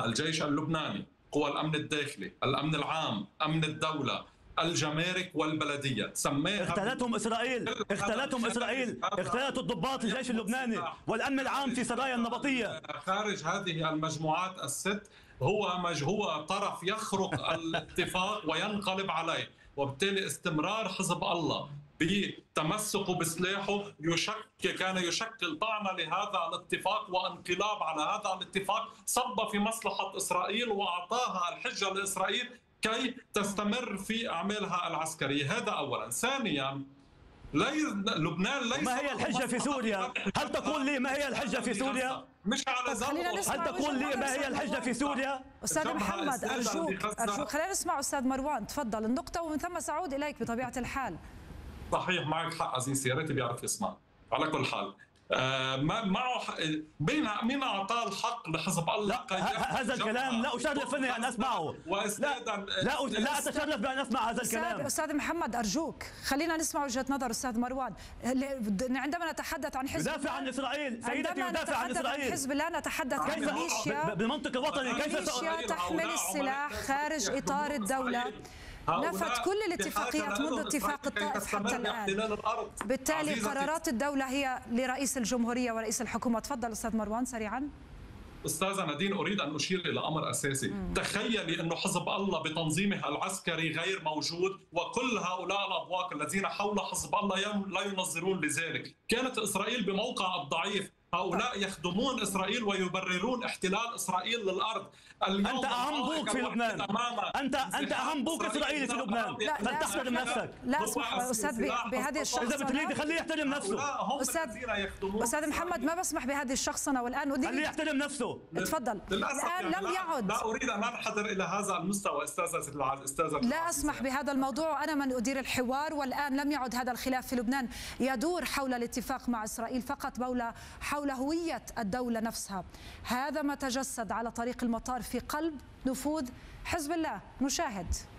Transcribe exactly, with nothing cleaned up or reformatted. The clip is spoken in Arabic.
منها الجيش اللبناني، قوى الأمن الداخلي، الأمن العام، أمن الدولة، الجمارك والبلدية، سماها اختلتهم إسرائيل اختلتهم إسرائيل اختلت الضباط الجيش اللبناني والأمن العام في سرايا النبطية. خارج هذه المجموعات الست هو مج هو طرف يخرق الاتفاق وينقلب عليه، وبالتالي استمرار حزب الله بتمسكه بسلاحه يشكل كان يشكل طعنة لهذا الاتفاق وانقلاب على هذا الاتفاق، صب في مصلحة إسرائيل وأعطاها الحجة لإسرائيل كي تستمر في أعمالها العسكرية. هذا أولا. ثانيا، لي... لبنان ليس ما هي الحجة في سوريا؟ هل تقول لي ما هي الحجة في سوريا؟ مش على هل تقول لي ما هي الحجة في سوريا؟ أستاذ محمد أرجوك أرجوك خلينا نسمع أستاذ مروان، تفضل النقطة ومن ثم سأعود إليك بطبيعة الحال. صحيح، معك حق عزيزي، يا ريت بيعرف يسمع. على كل حال آه معه مين مين اعطاه الحق لحزب الله؟ لا هذا الكلام لا اشرفني ان اسمعه. لا لا, لا اتشرف بان اسمع هذا الكلام. استاذ محمد ارجوك خلينا نسمع وجهه نظر استاذ مروان. عندما نتحدث عن حزب يدافع عن اسرائيل، سيدتي يدافع عن اسرائيل. حزب الله نتحدث عن ميليشيا بالمنطق الوطني، كيف ميليشيا تحمل السلاح خارج اطار الدوله، نفت كل الاتفاقيات منذ اتفاق الطائف حتى الآن. بالتالي قرارات الدولة هي لرئيس الجمهورية ورئيس الحكومة. تفضل أستاذ مروان سريعا. أستاذة نادين، أريد أن أشير إلى أمر أساسي. مم. تخيلي أنه حزب الله بتنظيمه العسكري غير موجود، وكل هؤلاء الأبواق الذين حول حزب الله لا ينظرون لذلك. كانت إسرائيل بموقع الضعيف، هؤلاء يخدمون إسرائيل ويبررون احتلال إسرائيل للأرض. أنت أهم بوك في لبنان، أنت أنت أهم بوك إسرائيلي في لبنان، فلتحترم نفسك. لا أسمح أستاذ بهذه الشخصنة. إذا بتريد خليه يحترم نفسه. أستاذ أستاذ محمد ما بسمح بهذه الشخصنة، والآن أريد خليه يحترم نفسه. تفضل. الآن لم يعد. لا أريد أن أنحدر إلى هذا المستوى أستاذة أستاذة لا أسمح بهذا الموضوع، أنا من أدير الحوار، والآن لم يعد هذا الخلاف في لبنان يدور حول الاتفاق مع إسرائيل فقط، بولة حول هوية الدولة نفسها. هذا ما تجسد على طريق المطار في قلب نفوذ حزب الله. نشاهد.